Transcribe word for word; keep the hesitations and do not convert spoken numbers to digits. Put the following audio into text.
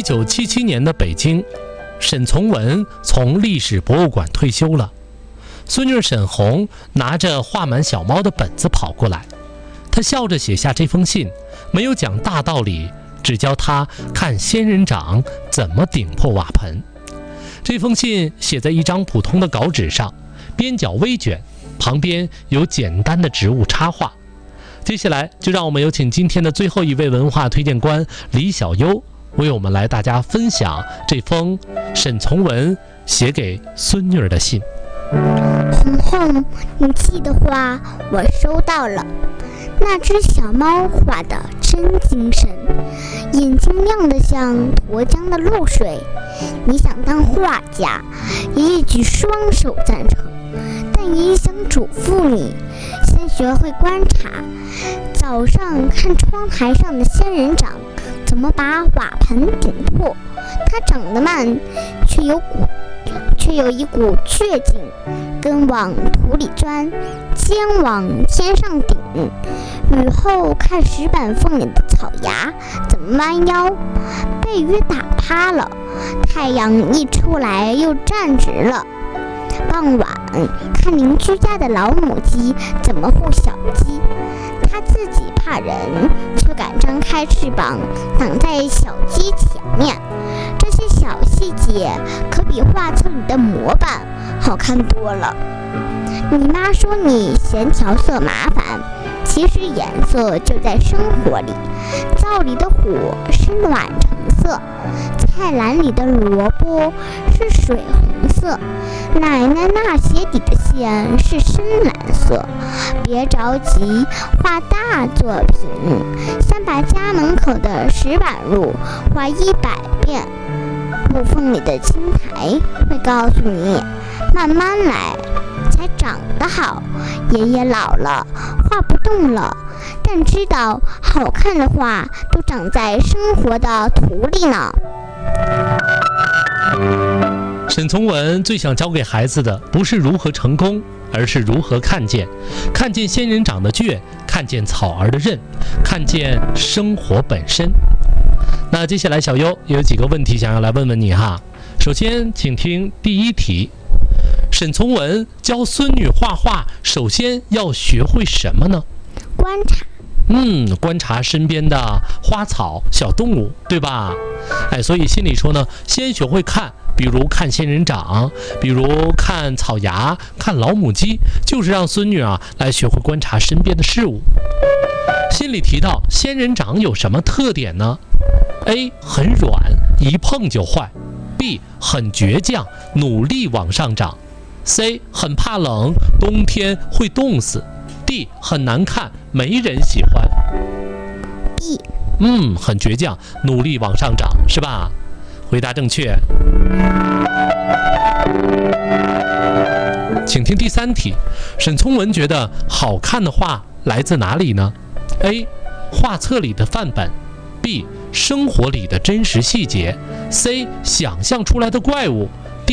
九七七年的北京，沈从文从历史博物馆退休了。孙女沈红拿着画满小猫的本子跑过来，她笑着写下这封信，没有讲大道理，只教她看仙人掌怎么顶破瓦盆。这封信写在一张普通的稿纸上，边角微卷，旁边有简单的植物插画。接下来就让我们有请今天的最后一位文化推荐官李小优，为我们来大家分享这封沈从文写给孙女儿的信。 红红，你寄的话我收到了，那只小猫画的真精神，眼睛亮得像沱江的露水。你想当画家，爷爷举双手赞成，但爷爷想嘱咐你，先学会观察。早上看窗台上的仙人掌怎么把瓦盆顶破，它长得慢，却有股却有一股倔劲，根往土里钻，尖往天上顶。雨后看石板缝里的草芽怎么弯腰，被雨打趴了，太阳一出来又站直了。傍晚看邻居家的老母鸡怎么护小鸡，它自己怕人，却敢张开翅膀挡在小鸡前面。这些小细节可比画册里的模板好看多了。你妈说你嫌调色麻烦，其实颜色就在生活里。灶里的火是暖橙色，菜篮里的萝卜是水红色，奶奶那鞋底的线是深蓝色。别着急画大作品，先把家门口的石板路画一百遍。路缝里的青苔会告诉你，慢慢来才长得好。爷爷老了，画不动了，但知道好看的画都长在生活的土里呢。 沈从文最想教给孩子的不是如何成功，而是如何看见，看见仙人掌的倔，看见草儿的韧，看见生活本身。那接下来小优有几个问题想要来问问你哈。首先请听第一题，沈从文教孙女画画，首先要学会什么呢？ 观察。 嗯，观察身边的花草、小动物，对吧？哎，所以心里说呢，先学会看，比如看仙人掌，比如看草芽，看老母鸡，就是让孙女啊来学会观察身边的事物。心里提到仙人掌有什么特点呢？ A 很软，一碰就坏。 B 很倔强，努力往上涨。 C 很怕冷，冬天会冻死。 D 很难看，没人喜欢。 B 嗯，很倔强，努力往上涨，是吧？回答正确。请听第三题，沈从文觉得好看的画来自哪里呢？ A 画册里的范本。 B 生活里的真实细节。 C 想象出来的怪物。